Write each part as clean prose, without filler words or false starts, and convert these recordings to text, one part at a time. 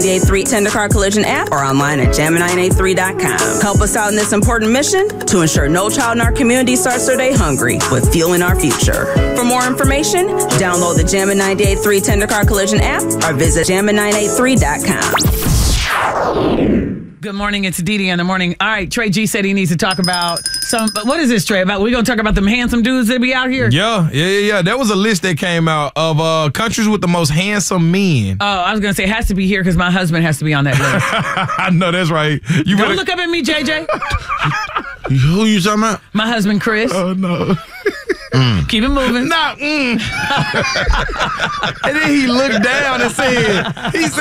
98.3 Tendercar Collision app or online at jam983.com. Help us out in this important mission to ensure no child in our community starts their day hungry with fueling our future. For more information, download the Jammin' 98.3 Tendercar Collision app or visit jam983.com. Good morning, it's Dee Dee in the morning. All right, Trey G said he needs to talk about what is this, Trey? We're going to talk about them handsome dudes that be out here? Yeah. There was a list that came out of countries with the most handsome men. Oh, I was going to say it has to be here because my husband has to be on that list. I know, that's right. Don't look up at me, JJ. Who you talking about? My husband, Chris. Oh, no. Keep it moving. No. And then he looked down and said,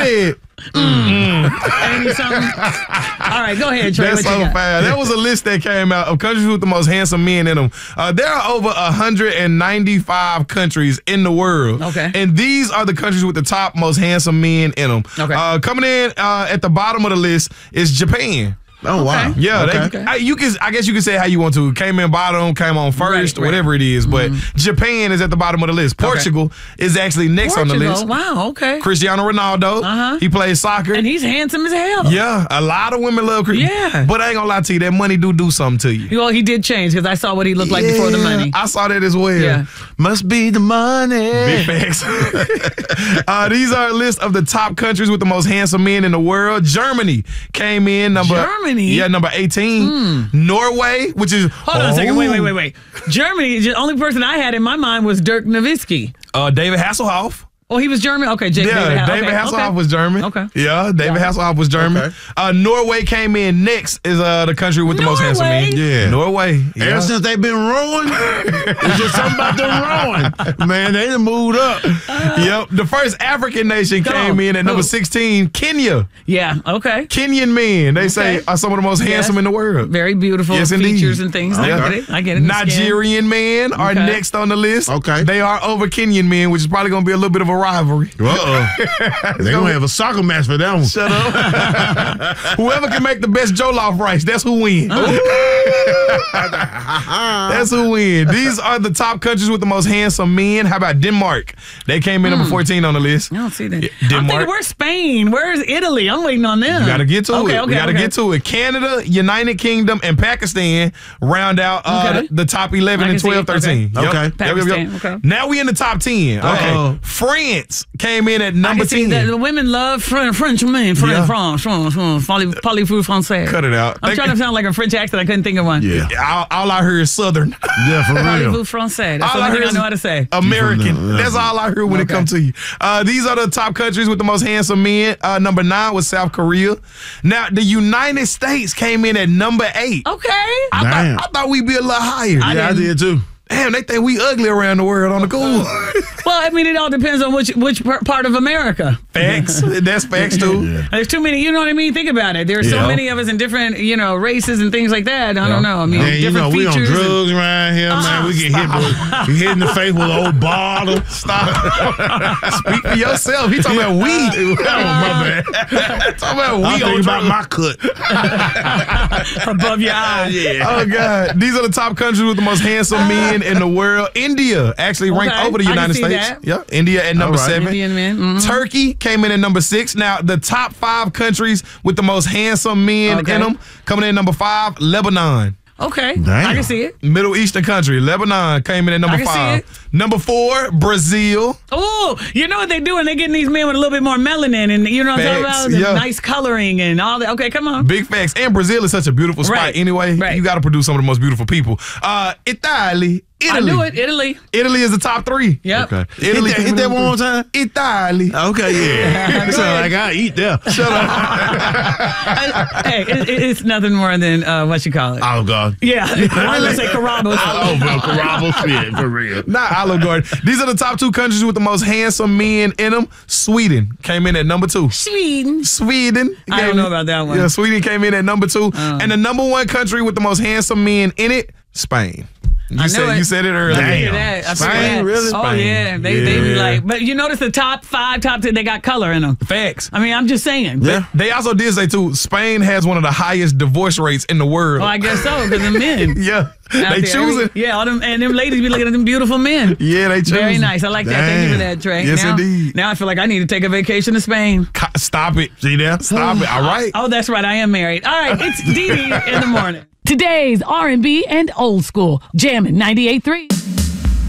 Ain't he something? All right, go ahead, Trey. That's so fast. That was a list that came out of countries with the most handsome men in them. There are over 195 countries in the world. Okay. And these are the countries with the top most handsome men in them. Okay. Coming in at the bottom of the list is Japan. Oh, wow. Yeah, okay. I guess you can say how you want to. Came in bottom, came on first, right. Whatever it is. But Japan is at the bottom of the list. Portugal is actually next on the list. Wow, okay. Cristiano Ronaldo. He plays soccer. And he's handsome as hell. Yeah, a lot of women love Cristiano. Yeah. But I ain't gonna lie to you, that money do something to you. Well, he did change because I saw what he looked like before the money. I saw that as well. Yeah. Must be the money. Big facts. These are a list of the top countries with the most handsome men in the world. Germany came in number 18. Norway, which is... Hold on a second. Wait. Germany, the only person I had in my mind was Dirk Nowitzki. David Hasselhoff. Oh, he was German? Okay, David Hasselhoff was German. Okay. Yeah, David Hasselhoff was German. Okay. Norway came in next is the country with the most handsome men. Yeah. Norway. Yeah. Ever since they've been rowing, it's just something about them rowing. Man, they done moved up. Yep. The first African nation came in at number 16, Kenya. Yeah, okay. Kenyan men, they say, are some of the most handsome in the world. Very beautiful features and things. I get it. Nigerian men are next on the list. Okay. They are over Kenyan men, which is probably going to be a little bit of a rivalry. They're going to have a soccer match for that one. Shut up. Whoever can make the best jollof rice, that's who wins. That's who wins. These are the top countries with the most handsome men. How about Denmark? They came in number 14 on the list. I don't see that. Denmark. I'm thinking, where's Spain? Where's Italy? I'm waiting on them. You got to get to it. Okay, we got to get to it. Canada, United Kingdom, and Pakistan round out the top 11 and 12, 13. Okay. Pakistan, okay. Now we in the top 10. Okay. France came in at number 10. The women love French men. France. Parlez-vous français. Cut it out. I'm trying to sound like a French accent. I couldn't think of one. Yeah. All I heard is Southern. Yeah, for real. Parlez-vous français. That's all I know how to say. American. That's all I heard when it comes to you. These are the top countries with the most handsome men. Number 9 was South Korea. Now, the United States came in at number 8. Okay. I thought we'd be a little higher. I did too. Damn, they think we ugly around the world on the cool. Well, I mean, it all depends on which part of America. Facts. That's facts, too. Yeah. There's too many, you know what I mean? Think about it. There's so many of us in different, races and things like that. I don't know. I mean, different we features. on drugs around here, man. We get hit in the face with an old bottle. Stop. Speak for yourself. He talking about weed. Oh, my bad. Talking about weed. I'm thinking about my cut. Above your eye. Yeah. Oh, God. These are the top countries with the most handsome men in the world. India actually ranked over the United States. That. Yeah, India at number 7. Indian men. Mm-hmm. Turkey came in at number 6. Now, the top 5 countries with the most handsome men in them, coming in at number 5, Lebanon. Okay. Damn. I can see it. Middle Eastern country. Lebanon came in at number 5. Number 4, Brazil. Oh, you know what they do? And they're getting these men with a little bit more melanin and, you know what I'm talking about? Nice coloring and all that. Okay, come on. Big facts. And Brazil is such a beautiful spot anyway. Right. You got to produce some of the most beautiful people. Italy. I knew it. Italy. Italy is the top 3. Yep. Okay. Italy. Hit that one more time. Italy. Okay, yeah. Sound like I eat there. Shut up. Hey, it's nothing more than what you call it. Olive Garden. Yeah. I was going to say Carrabba's. Oh, well, Carrabba's shit, for real. Not Olive Garden. These are the top 2 countries with the most handsome men in them. Sweden came in at number 2. Sweden. I don't know about that one. Yeah, Sweden came in at number 2. And the number 1 country with the most handsome men in it, Spain. You said it earlier. Damn. Spain, really? Oh, yeah. They be like, but you notice the top 5, top 10, they got color in them. Facts. I mean, I'm just saying. Yeah. They also did say, too, Spain has one of the highest divorce rates in the world. Well, I guess so, because the men. Yeah. They choosing. Yeah, and them ladies be looking at them beautiful men. Yeah, they choosing. Very nice. I like that. Thank you for that, Trey. Yes, indeed. Now I feel like I need to take a vacation to Spain. Stop it. See there? Stop it. All right. Oh, that's right. I am married. All right. It's Dee Dee in the morning. Today's R&B and old school. Jammin' 98.3.